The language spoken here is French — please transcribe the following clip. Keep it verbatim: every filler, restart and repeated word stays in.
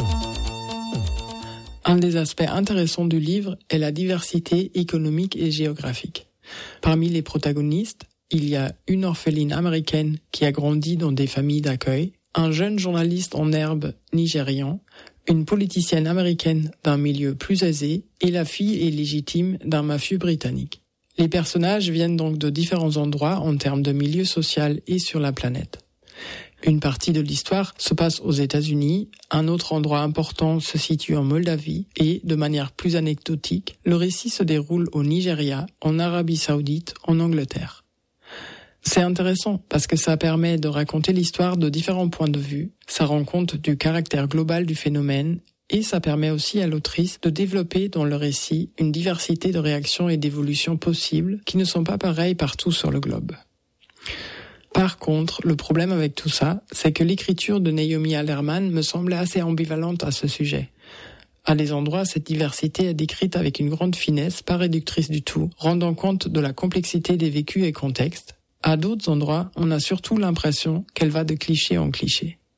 Un des aspects intéressants du livre est la diversité économique et géographique. Parmi les protagonistes, il y a une orpheline américaine qui a grandi dans des familles d'accueil, un jeune journaliste en herbe nigérian, une politicienne américaine d'un milieu plus aisé et la fille illégitime d'un mafieux britannique. Les personnages viennent donc de différents endroits en termes de milieu social et sur la planète. Une partie de l'histoire se passe aux États-Unis, un autre endroit important se situe en Moldavie et, de manière plus anecdotique, le récit se déroule au Nigeria, en Arabie Saoudite, en Angleterre. C'est intéressant parce que ça permet de raconter l'histoire de différents points de vue, ça rend compte du caractère global du phénomène et ça permet aussi à l'autrice de développer dans le récit une diversité de réactions et d'évolutions possibles qui ne sont pas pareilles partout sur le globe. Par contre, le problème avec tout ça, c'est que l'écriture de Naomi Alderman me semblait assez ambivalente à ce sujet. À des endroits, cette diversité est décrite avec une grande finesse, pas réductrice du tout, rendant compte de la complexité des vécus et contextes. À d'autres endroits, on a surtout l'impression qu'elle va de cliché en cliché.